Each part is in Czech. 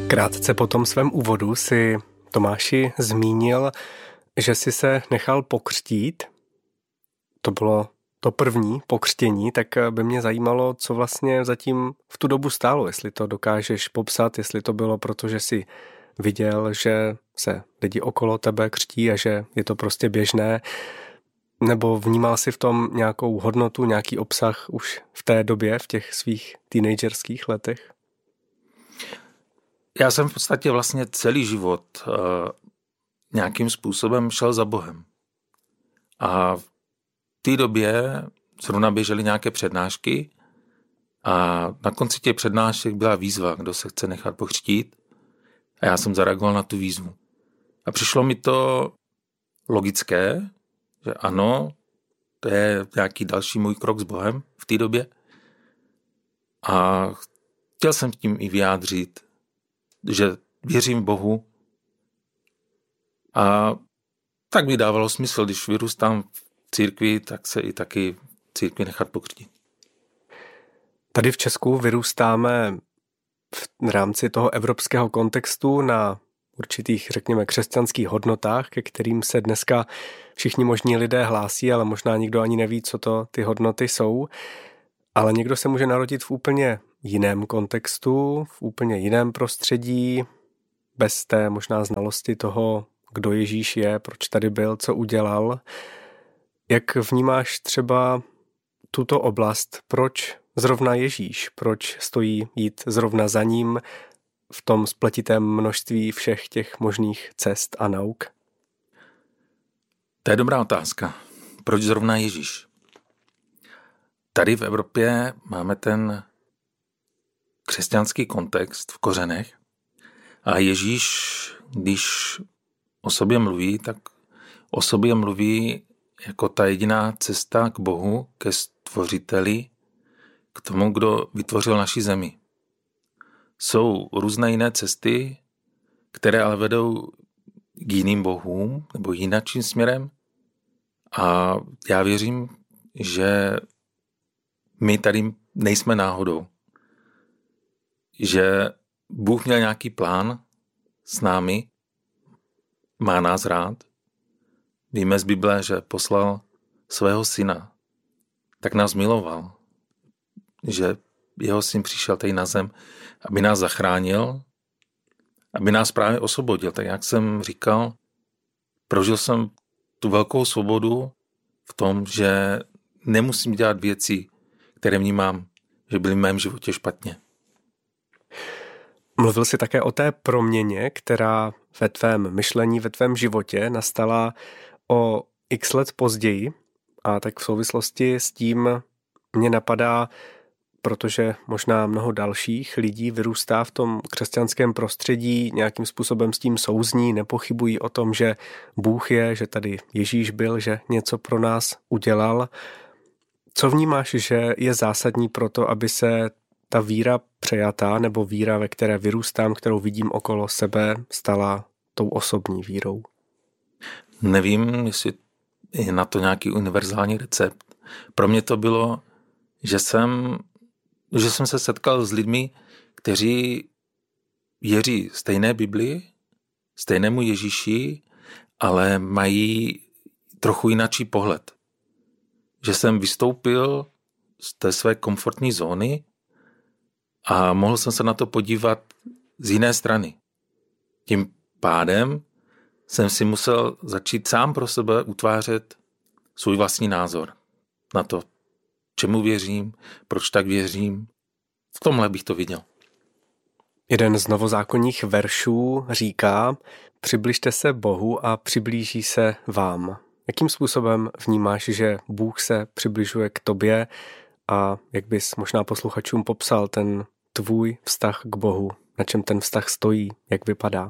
Krátce po tom svém úvodu si Tomáši zmínil, že si se nechal pokřtít. To bylo to první pokřtění, tak by mě zajímalo, co vlastně zatím v tu dobu stálo, jestli to dokážeš popsat, jestli to bylo proto, že jsi viděl, že se lidi okolo tebe křtí a že je to prostě běžné, nebo vnímal jsi v tom nějakou hodnotu, nějaký obsah už v té době, v těch svých teenagerských letech? Já jsem v podstatě vlastně celý život nějakým způsobem šel za Bohem. A v té době zrovna běžely nějaké přednášky a na konci těch přednášek byla výzva, kdo se chce nechat pokřtít. A já jsem zareagoval na tu výzvu. A přišlo mi to logické, že ano, to je nějaký další můj krok s Bohem v té době. A chtěl jsem tím i vyjádřit, že věřím Bohu. A tak mi dávalo smysl, když vyrůstám v církvi, tak se i taky v církvi nechat pokřtít. Tady v Česku vyrůstáme v rámci toho evropského kontextu na určitých, řekněme, křesťanských hodnotách, ke kterým se dneska všichni možní lidé hlásí, ale možná nikdo ani neví, co to ty hodnoty jsou. Ale někdo se může narodit v úplně jiném kontextu, v úplně jiném prostředí, bez té možná znalosti toho, kdo Ježíš je, proč tady byl, co udělal. Jak vnímáš třeba tuto oblast, proč zrovna Ježíš, proč stojí jít zrovna za ním v tom spletitém množství všech těch možných cest a nauk? To je dobrá otázka. Proč zrovna Ježíš? Tady v Evropě máme ten křesťanský kontext v kořenech a Ježíš, když o sobě mluví, tak o sobě mluví jako ta jediná cesta k Bohu, ke stvořiteli, k tomu, kdo vytvořil naši zemi. Jsou různé jiné cesty, které ale vedou k jiným bohům nebo jinačím směrem a já věřím, že my tady nejsme náhodou. Že Bůh měl nějaký plán s námi, má nás rád. Víme z Bible, že poslal svého syna, tak nás miloval, že jeho syn přišel tady na zem, aby nás zachránil, aby nás právě osvobodil. Tak jak jsem říkal, prožil jsem tu velkou svobodu v tom, že nemusím dělat věci, které vnímám, že byly v mém životě špatně. Mluvil jsi také o té proměně, která ve tvém myšlení, ve tvém životě nastala o x let později. A tak v souvislosti s tím mě napadá, protože možná mnoho dalších lidí vyrůstá v tom křesťanském prostředí, nějakým způsobem s tím souzní, nepochybují o tom, že Bůh je, že tady Ježíš byl, že něco pro nás udělal. Co vnímáš, že je zásadní pro to, aby se ta víra přejatá nebo víra, ve které vyrůstám, kterou vidím okolo sebe, stala tou osobní vírou? Nevím, jestli je na to nějaký univerzální recept. Pro mě to bylo, že jsem se setkal s lidmi, kteří věří stejné Biblii, stejnému Ježíši, ale mají trochu jináčí pohled. Že jsem vystoupil z té své komfortní zóny a mohl jsem se na to podívat z jiné strany. Tím pádem jsem si musel začít sám pro sebe utvářet svůj vlastní názor na to, čemu věřím, proč tak věřím. V tomhle bych to viděl. Jeden z novozákonních veršů říká: přibližte se Bohu a přiblíží se vám. Jakým způsobem vnímáš, že Bůh se přibližuje k tobě a jak bys možná posluchačům popsal ten tvůj vztah k Bohu? Na čem ten vztah stojí? Jak vypadá?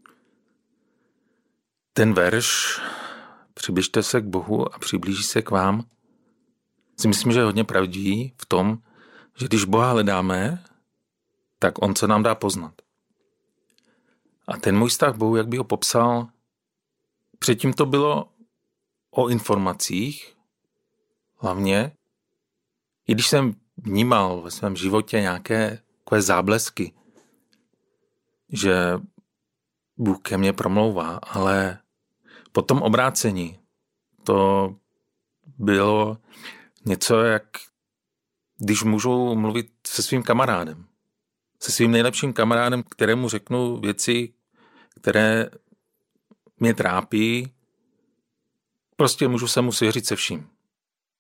Ten verš přibližte se k Bohu a přiblíží se k vám si myslím, že je hodně pravdivý v tom, že když Boha hledáme, tak on se nám dá poznat. A ten můj vztah k Bohu, jak by ho popsal, předtím to bylo o informacích, hlavně, i když jsem vnímal ve svém životě nějaké takové záblesky, že Bůh ke mně promlouvá, ale po tom obrácení to bylo něco, jak když můžu mluvit se svým kamarádem. Se svým nejlepším kamarádem, kterému řeknu věci, které mě trápí. Prostě můžu se mu svěřit se vším.